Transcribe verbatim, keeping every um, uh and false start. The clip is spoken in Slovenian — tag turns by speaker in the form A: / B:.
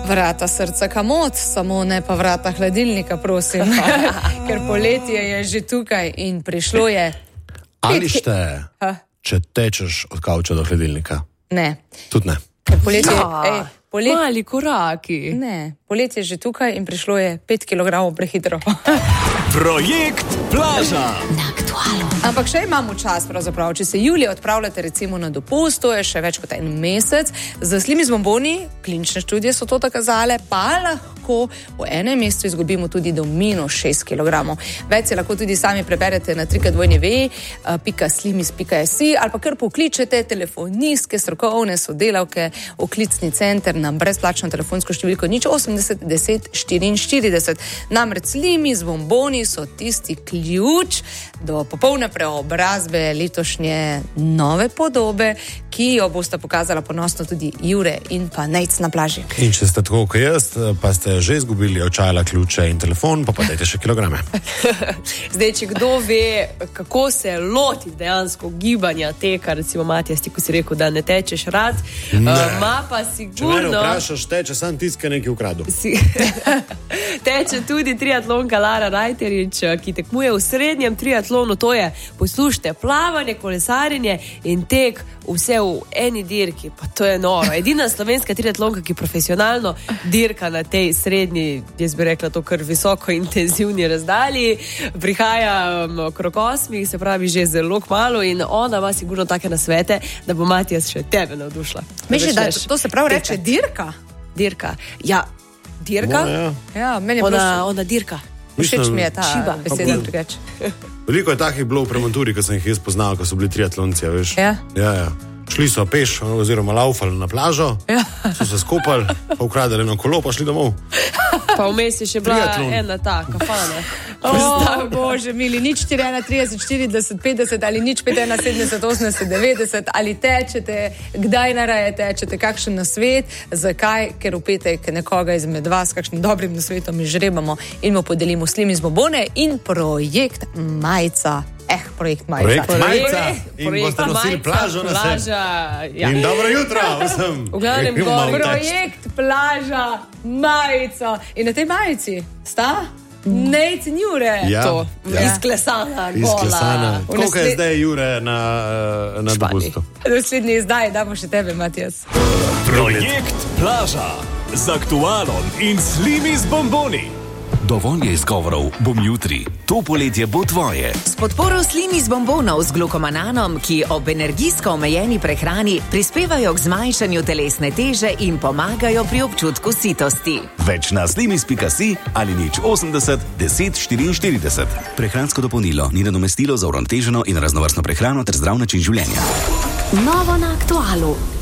A: Vrata srca kamot, samo ne pa vrata hladilnika, prosim. Ker poletje je že tukaj in prišlo je.
B: Ali šteje, če tečeš od kavča do hladilnika?
A: Ne.
B: Tudi ne.
A: Ker poletje,
C: Ja,
A: ej, poletje,
C: mali koraki.
A: ne, poletje je že tukaj in prišlo je pet kilogramov prehitro.
D: Projekt Plaža.
A: Ampak še imamo čas, pravzaprav. Če se julija odpravljate recimo na dopust, to je še več kot en mesec, z Slimi z bomboni, klinične študije so to dokazale, pa lahko v enem mesecu izgubimo tudi do minus šest kilogramov. Več se lahko tudi sami preberete na trikrat dvojni ve pika slimis pika si ali pa kar pokličete telefonistke, strokovne sodelavke v klicni center na brezplačno telefonsko številko nič osemdeset deset štiriinštirideset. Namreč Slimi z bomboni so tisti ključ do popolne preobrazbe letošnje nove podobe, ki jo bosta pokazala ponosno tudi Jure in pa Nejc na plaži.
B: In če ste tako kot jaz, pa ste že izgubili očala, ključe in telefon, pa pa dajte še kilograme.
C: Zdaj, če kdo ve, kako se loti dejansko gibanja teka, recimo Matijas, ti ko si rekel, da ne tečeš rad, ima pa
B: Če mene
C: sigurno...
B: vprašaš, teče sam tiska nekaj ukradel.
C: Si, teče tudi triatlonka Lara Rajterič, ki tekmuje v srednjem triatlonu, to je, poslušajte, plavanje, kolesarjenje in tek, vse v eni dirki, pa to je noro. Edina slovenska triatlonka, ki profesionalno dirka na tej srednji, jaz bi rekla to kar visoko intenzivni razdalji, prihaja um, okrog osmih, se pravi že zelo kmalu in ona ima sigurno take nasvete, da bo Matijas še tebe navdušila.
A: Misliš, da
C: začneš
A: to se prav reče
C: tekati.
A: dirka?
C: Dirka. Ja, dirka,
B: No, ja.
A: Ja, meni je
C: ona,
A: bilo
C: ona dirka.
A: všeč mi je ta
C: Šiba.
A: beseda
B: Pa-
A: drugače.
B: Veliko je takih bilo v Premanturi, ko sem jih jaz poznal, ko so bili triatlonci, a veš.
A: Ja.
B: Ja, ja. Šli so peš oziroma laufali na plažo,
A: Ja.
B: so se skupali, pa ukradali eno kolo, pa šli domov.
C: Pa vmes je še bila
B: Triatlon.
C: ena ta kafana.
A: O, bože, mili, nič štiri ena trideset štirideset petdeset ali nič pet ena sedemdeset osemdeset devetdeset, ali tečete, kdaj naraje tečete, kakšen nasvet, zakaj, ker v petek nekoga izmed vas, kakšnim dobrim nasvetom izžrebamo in mu podelimo Slimi z bombone in projekt Majica. Eh, projekt Majica.
B: Projekt Majica. In
C: projekt
B: boste nosili
C: Majica,
B: plažo na sebi.
C: plaža, ja.
B: In dobro jutro vsem.
C: V glavnem
B: Ker
C: gor-
B: malo teč.
A: Projekt Plaža Majica. In na tej majici sta Nejc in Jure.
B: Ja.
C: To,
B: Ja.
C: izklesana,
B: Izklesana.
C: gola.
B: Koliko je
A: nasled-
B: zdaj Jure na, eh, na
C: Španiji.
B: dopustu?
A: V naslednji izdaji damo še tebe, Matijas.
D: Projekt Plaža. Z aktualom in Slimi z bomboni.
E: Dovolj je izgovorov, bom jutri. To poletje bo tvoje.
F: S podporo Slimi z bombonov z glukomananom, ki ob energijsko omejeni prehrani prispevajo k zmanjšanju telesne teže in pomagajo pri občutku sitosti.
E: Več na slimis pika si ali nič osemdeset deset štiriinštirideset. Prehransko dopolnilo ni nadomestilo za uravnoteženo in raznovrstno prehrano ter zdrav način življenja.
F: Novo na aktualu.